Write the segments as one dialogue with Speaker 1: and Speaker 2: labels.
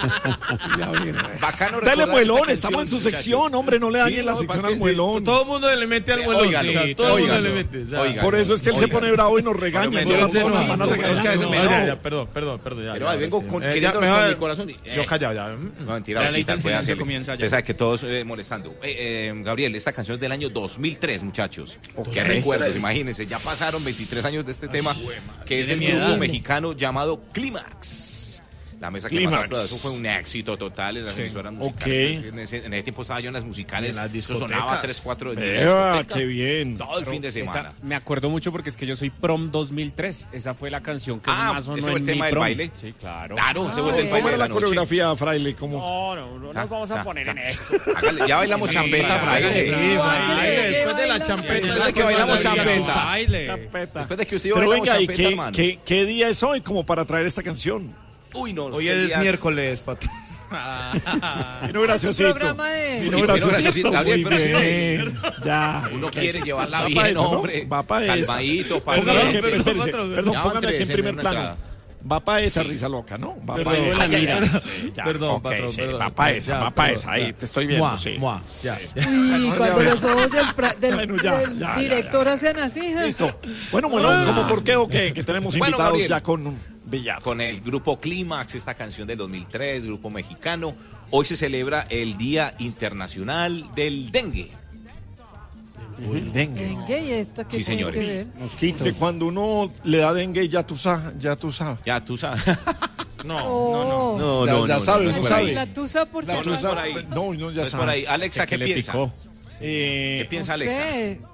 Speaker 1: Bacano.
Speaker 2: Dale muelón, estamos en su sección, hombre, no le dañen la sección al muelón.
Speaker 3: Todo el mundo le mete al muelón. Todo el mundo le mete.
Speaker 2: Por eso es que él se pone bravo y nos regaña.
Speaker 3: Perdón.
Speaker 1: Pero ahí vengo queriendo con mi corazón.
Speaker 3: Yo callado ya.
Speaker 1: No, mentira, puede hacerle. Usted sabe que todos molestando. Gabriel, esta canción es del año 2003, muchachos. Qué recuerdos, imagínense. Ya pasaron 23 años de este tema, que es del grupo mexicano llamado Clímax. La mesa que más aplaudió, eso fue un éxito total en las emisoras musicales. En ese tiempo estaba yo en las musicales, eso sonaba 3, 4 días.
Speaker 2: ¡Qué bien!
Speaker 1: Todo el fin de semana.
Speaker 4: Me acuerdo mucho porque es que yo soy Prom 2003. Esa fue la canción que más sonó en mi prom.
Speaker 1: ¿Ese fue el tema del baile?
Speaker 4: Sí, claro.
Speaker 1: Claro, ese fue el del baile.
Speaker 2: ¿Cómo era
Speaker 1: de
Speaker 2: la coreografía, Fraile? ¿Cómo?
Speaker 4: No nos vamos a poner en eso.
Speaker 1: Hágale, ya bailamos champeta, Fraile.
Speaker 3: Después de la champeta.
Speaker 1: Después de que bailamos champeta.
Speaker 2: Champeta.
Speaker 1: Después de que usted y yo
Speaker 2: Pero
Speaker 1: bailamos
Speaker 2: venga,
Speaker 1: champeta, hermano.
Speaker 2: ¿qué día es hoy como para traer esta canción?
Speaker 1: Uy, no.
Speaker 3: Hoy es miércoles, Pato.
Speaker 2: Vino graciosito. Vino graciosito.
Speaker 1: Gabriel, pero
Speaker 2: bien. Ya.
Speaker 1: Uno quiere llevarla bien, hombre.
Speaker 2: Va para esa.
Speaker 1: Calmadito,
Speaker 2: Perdón, póngame aquí en primer plano. Va para esa risa loca, ¿no? Va para esa.
Speaker 3: Perdón, patrón.
Speaker 2: Va para esa. Ahí te estoy viendo, sí.
Speaker 3: Ya.
Speaker 5: Uy, cuando los ojos del director hacen así.
Speaker 2: Listo. Bueno, ¿cómo por qué o qué? Que tenemos invitados ya con Villar.
Speaker 1: Con el grupo Clímax, esta canción del 2003, grupo mexicano. Hoy se celebra el Día Internacional del Dengue.
Speaker 2: El dengue.
Speaker 5: ¿Dengue? ¿Y esta qué
Speaker 1: Sí,
Speaker 5: tiene
Speaker 1: señores.
Speaker 5: que ver?
Speaker 2: Mosquito. Que cuando uno le da dengue, ya tú sabes.
Speaker 1: Ya tú sabes.
Speaker 5: No.
Speaker 2: Ya sabes, no sabes.
Speaker 5: La tusa por si
Speaker 1: No es por ahí.
Speaker 2: No, ya
Speaker 1: Es por ahí.
Speaker 2: sabes.
Speaker 1: Alexa, ¿qué piensa? ¿Qué piensa Alexa?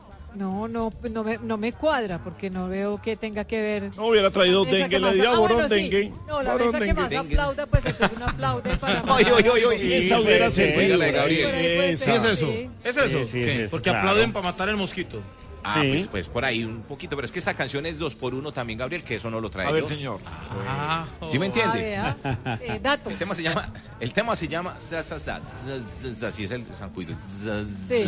Speaker 5: No me cuadra porque no veo que tenga que ver.
Speaker 2: No hubiera traído
Speaker 5: Esa
Speaker 2: dengue,
Speaker 5: que
Speaker 2: le
Speaker 5: más-
Speaker 2: dio borón
Speaker 5: bueno, sí.
Speaker 2: dengue.
Speaker 5: No, la
Speaker 2: Borón
Speaker 5: mesa que
Speaker 2: dengue.
Speaker 5: más aplauda, pues entonces uno aplaude para...
Speaker 2: Esa hubiera servido.
Speaker 1: Oiga, la de Gabriel.
Speaker 3: ¿Qué es eso?
Speaker 5: Sí.
Speaker 3: ¿Es eso?
Speaker 4: Sí,
Speaker 3: ¿Qué?
Speaker 4: es
Speaker 3: Porque
Speaker 4: claro.
Speaker 3: aplauden para matar el mosquito.
Speaker 1: Pues por ahí un poquito, pero es que esta canción es 2x1 también, Gabriel, que eso no lo trae
Speaker 2: A ver,
Speaker 1: yo.
Speaker 2: señor.
Speaker 1: ¿Sí me entiende?
Speaker 5: Datos.
Speaker 1: El tema se llama así es el zancudo.
Speaker 5: Sí.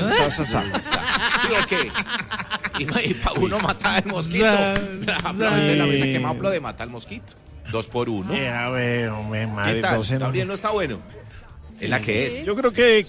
Speaker 1: ¿Sí o qué? Y para uno matar al mosquito. Aplaude la mesa que más aplaude mata al mosquito. 2x1.
Speaker 2: Ya veo,
Speaker 1: ¿Qué tal? Gabriel, no está bueno. Es la que es.
Speaker 2: Yo creo que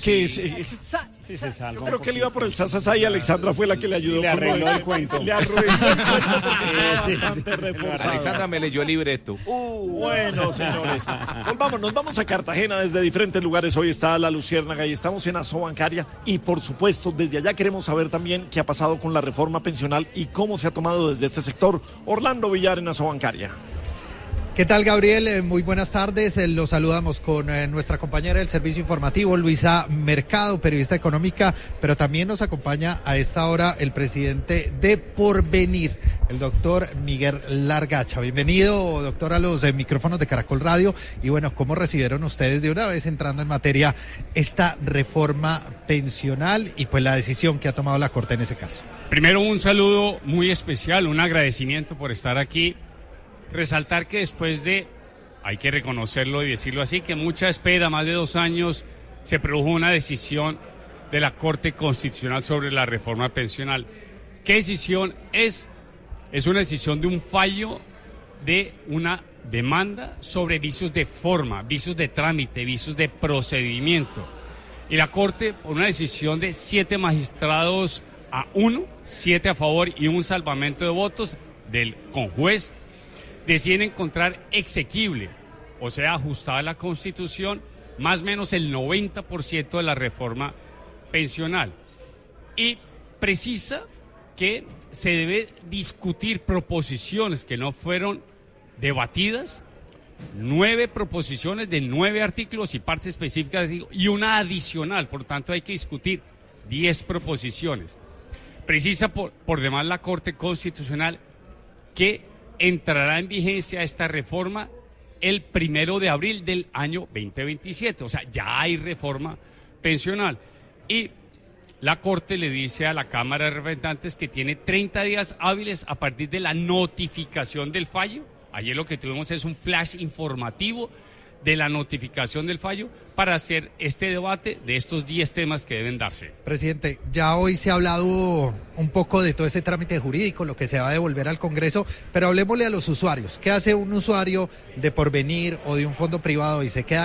Speaker 4: Yo
Speaker 2: creo que él iba por el sasasá y Alexandra fue la que le ayudó.
Speaker 4: Le arregló el cuento.
Speaker 2: Le arregló el cuento porque estaba bastante reforzado.
Speaker 1: Alexandra me leyó el libreto.
Speaker 2: Bueno, señores, nos vamos a Cartagena desde diferentes lugares. Hoy está La Luciérnaga y estamos en Asobancaria. Y por supuesto, desde allá queremos saber también qué ha pasado con la reforma pensional y cómo se ha tomado desde este sector. Orlando Villar en Asobancaria.
Speaker 6: ¿Qué tal, Gabriel? Muy buenas tardes. Los saludamos con nuestra compañera del servicio informativo, Luisa Mercado, periodista económica, pero también nos acompaña a esta hora el presidente de Porvenir, el doctor Miguel Largacha. Bienvenido, doctor, a los micrófonos de Caracol Radio. Y bueno, ¿cómo recibieron ustedes de una vez entrando en materia esta reforma pensional y pues la decisión que ha tomado la Corte en ese caso?
Speaker 7: Primero, un saludo muy especial, un agradecimiento por estar aquí. Resaltar que después de, hay que reconocerlo y decirlo así, que mucha espera, más de 2 años, se produjo una decisión de la Corte Constitucional sobre la reforma pensional. ¿Qué decisión es? Es una decisión de un fallo de una demanda sobre vicios de forma, vicios de trámite, vicios de procedimiento. Y la Corte, por una decisión de 7 magistrados a 1, 7 a favor y un salvamento de votos del conjuez, deciden encontrar exequible, o sea, ajustada a la Constitución, más o menos el 90% de la reforma pensional. Y precisa que se debe discutir proposiciones que no fueron debatidas, 9 proposiciones de 9 artículos y partes específicas y una adicional, por tanto hay que discutir 10 proposiciones. Precisa por demás la Corte Constitucional que entrará en vigencia esta reforma el 1 de abril del año 2027. O sea, ya hay reforma pensional. Y la Corte le dice a la Cámara de Representantes que tiene 30 días hábiles a partir de la notificación del fallo. Ayer lo que tuvimos es un flash informativo de la notificación del fallo para hacer este debate de estos 10 temas que deben darse.
Speaker 6: Presidente, ya hoy se ha hablado un poco de todo ese trámite jurídico, lo que se va a devolver al Congreso, pero hablemosle a los usuarios. ¿Qué hace un usuario de Porvenir o de un fondo privado y se queda